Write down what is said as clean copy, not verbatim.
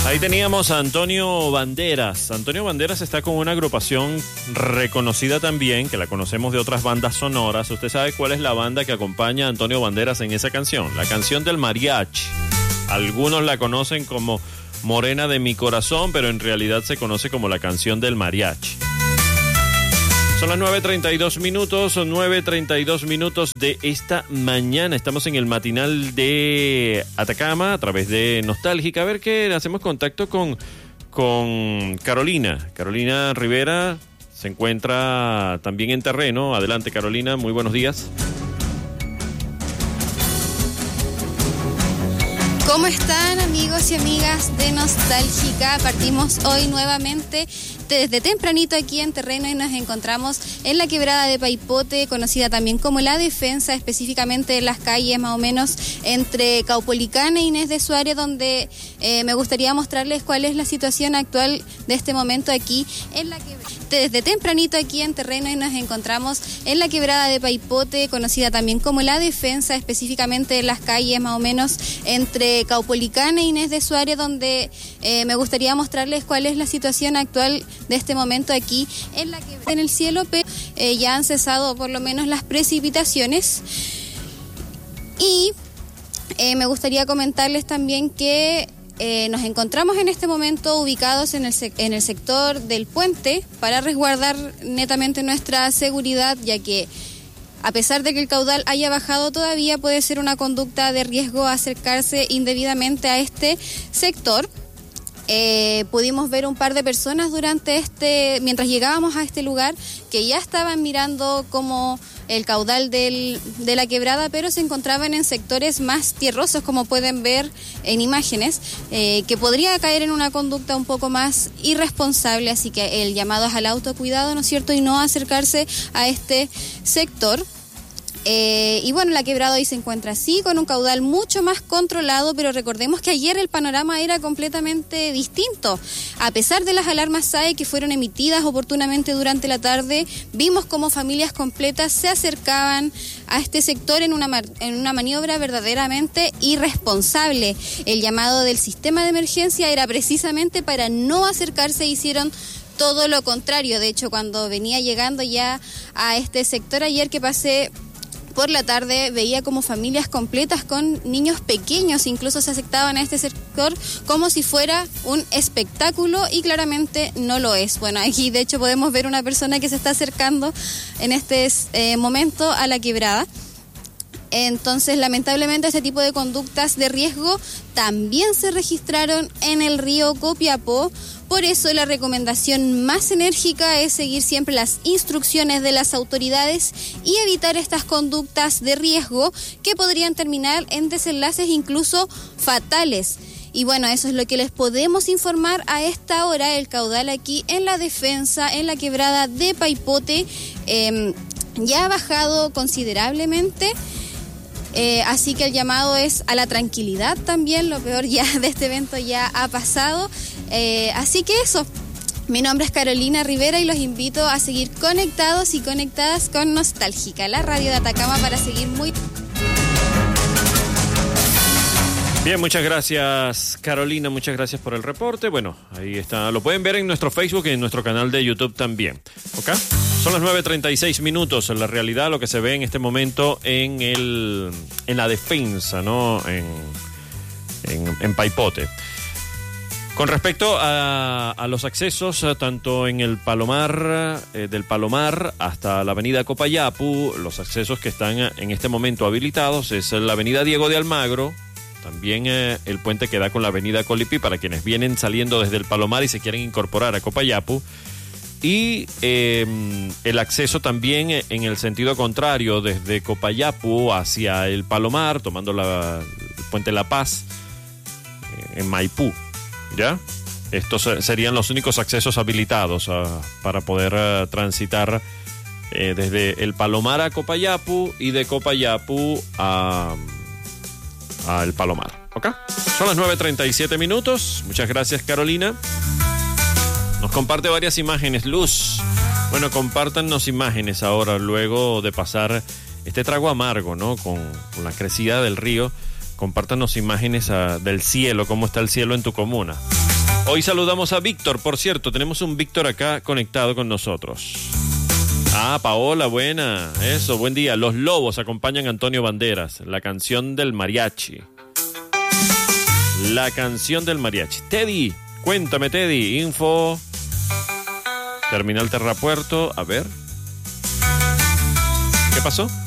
Ahí teníamos a Antonio Banderas. Antonio Banderas está con una agrupación reconocida también, que la conocemos de otras bandas sonoras. ¿Usted sabe cuál es la banda que acompaña a Antonio Banderas en esa canción? La canción del mariachi. Algunos la conocen como Morena de mi corazón, pero en realidad se conoce como la canción del mariachi. Son las 9:32 minutos, 9:32 minutos de esta mañana. Estamos en el matinal de Atacama a través de Nostálgica. A ver qué hacemos contacto con Carolina. Carolina Rivera se encuentra también en terreno. Adelante, Carolina, muy buenos días. ¿Cómo están, amigos y amigas de Nostálgica? Partimos hoy nuevamente desde tempranito aquí en terreno y nos encontramos en la quebrada de Paipote, conocida también como La Defensa, específicamente en las calles más o menos entre Caupolicán e Inés de Suárez, donde me gustaría mostrarles cuál es la situación actual de este momento aquí en la quebrada. Desde tempranito aquí en terreno y nos encontramos en la quebrada de Paipote, conocida también como La Defensa, específicamente en las calles más o menos entre Caupolicán e Inés de Suárez, donde me gustaría mostrarles cuál es la situación actual de este momento aquí en la quebrada. En el cielo, pero ya han cesado por lo menos las precipitaciones. Y me gustaría comentarles también que nos encontramos en este momento ubicados en el sector del puente para resguardar netamente nuestra seguridad, ya que a pesar de que el caudal haya bajado, todavía puede ser una conducta de riesgo acercarse indebidamente a este sector. Pudimos ver un par de personas mientras llegábamos a este lugar, que ya estaban mirando como el caudal de la quebrada, pero se encontraban en sectores más tierrosos, como pueden ver en imágenes, que podría caer en una conducta un poco más irresponsable, así que el llamado es al autocuidado, ¿no es cierto?, y no acercarse a este sector. Y bueno, la quebrada hoy se encuentra así, con un caudal mucho más controlado, pero recordemos que ayer el panorama era completamente distinto. A pesar de las alarmas SAE que fueron emitidas oportunamente durante la tarde, vimos cómo familias completas se acercaban a este sector en una maniobra verdaderamente irresponsable. El llamado del sistema de emergencia era precisamente para no acercarse, hicieron todo lo contrario. De hecho, cuando venía llegando ya a este sector ayer que pasé por la tarde, veía como familias completas con niños pequeños incluso se acercaban a este sector como si fuera un espectáculo, y claramente no lo es. Bueno, aquí de hecho podemos ver una persona que se está acercando en este momento a la quebrada. Entonces, lamentablemente, este tipo de conductas de riesgo también se registraron en el río Copiapó. Por eso la recomendación más enérgica es seguir siempre las instrucciones de las autoridades y evitar estas conductas de riesgo que podrían terminar en desenlaces incluso fatales. Y bueno, eso es lo que les podemos informar a esta hora. El caudal aquí en La Defensa, en la quebrada de Paipote, ya ha bajado considerablemente. Así que el llamado es a la tranquilidad también. Lo peor ya de este evento ya ha pasado. Así que eso, mi nombre es Carolina Rivera y los invito a seguir conectados y conectadas con Nostálgica, la radio de Atacama, para seguir muy... Bien, muchas gracias, Carolina, muchas gracias por el reporte. Bueno, ahí está, lo pueden ver en nuestro Facebook y en nuestro canal de YouTube también, ¿ok? Son las 9:36 minutos, en la realidad lo que se ve en este momento en La Defensa, ¿no? En Paipote. Con respecto a los accesos, tanto en el Palomar, del Palomar hasta la avenida Copayapu, los accesos que están en este momento habilitados es la avenida Diego de Almagro, también el puente que da con la avenida Colipí para quienes vienen saliendo desde el Palomar y se quieren incorporar a Copayapu, y el acceso también en el sentido contrario desde Copayapu hacia el Palomar, tomando el puente La Paz en Maipú. ¿Ya? Estos serían los únicos accesos habilitados para poder transitar desde el Palomar a Copayapu y de Copayapu a el Palomar. ¿Ok? Son las 9:37 minutos. Muchas gracias, Carolina. Nos comparte varias imágenes. Luz. Bueno, compártanos imágenes ahora, luego de pasar este trago amargo, ¿no? Con la crecida del río. Compártanos imágenes del cielo, cómo está el cielo en tu comuna. Hoy saludamos a Víctor, por cierto, tenemos un Víctor acá conectado con nosotros. Ah, Paola, buena. Eso, buen día. Los Lobos acompañan a Antonio Banderas, la canción del mariachi. La canción del mariachi. Teddy, cuéntame, Teddy. Info. Terminal Terrapuerto. A ver. ¿Qué pasó?